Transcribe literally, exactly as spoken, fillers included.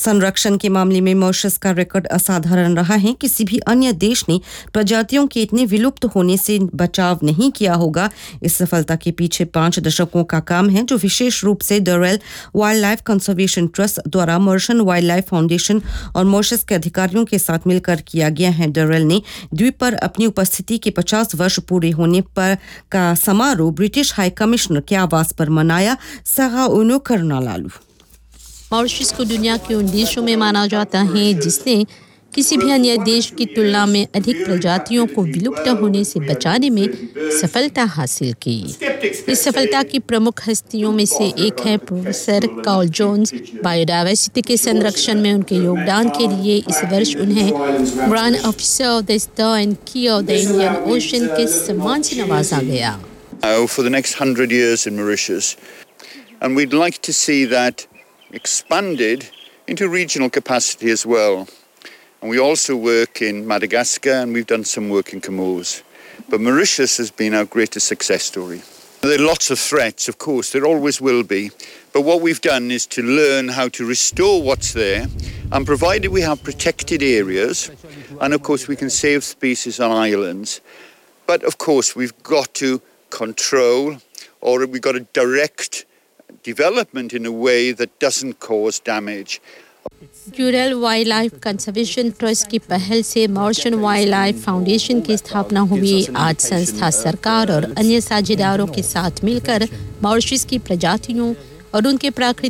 संरक्षण के मामले में मॉरिशस का रिकॉर्ड असाधारण रहा है। किसी भी अन्य देश ने प्रजातियों के इतने विलुप्त होने से बचाव नहीं किया होगा। इस सफलता के पीछे पांच दशकों का काम है, जो विशेष रूप से डोरेल वाइल्ड लाइफ कंजर्वेशन ट्रस्ट द्वारा मॉरिशन वाइल्ड लाइफ फाउंडेशन और मॉरिशस के अधिकारियों के साथ मिलकर किया गया है। डोरेल ने द्वीप पर अपनी उपस्थिति के पचास वर्ष पूरे होने पर का समारोह ब्रिटिश हाई कमिश्नर के आवास पर मनाया। सगा उनो करुणालालू। मॉरिशस को दुनिया के उन देशों में माना जाता है जिसने किसी भी अन्य देश की तुलना में अधिक प्रजातियों को विलुप्त होने से बचाने में सफलता हासिल की। इस सफलता की प्रमुख हस्तियों में से एक है प्रोफेसर कार्ल जोन्स। बायोडायवर्सिटी के संरक्षण में उनके योगदान के लिए इस वर्ष उन्हें grand officer of the star and की ऑफ द इंडियन ओशन के सम्मान से नवाजा गया। For the next hundred years in Mauritius, and we'd like to see that expanded into regional capacity as well. And we also work in Madagascar, and we've done some work in Comoros. But Mauritius has been our greatest success story. There are lots of threats, of course, there always will be. But what we've done is to learn how to restore what's there, and provided we have protected areas, and of course we can save species on islands. But of course we've got to control, or we've got to direct development in a way that doesn't cause damage. डोरेल wild life conservation trust की पहल से मॉरिशन wild life foundation की स्थापना हुई। आज संस्था सरकार और अन्य साझेदारों के साथ मिलकर मॉरिशस की प्रजातियों और उनके प्राकृतिक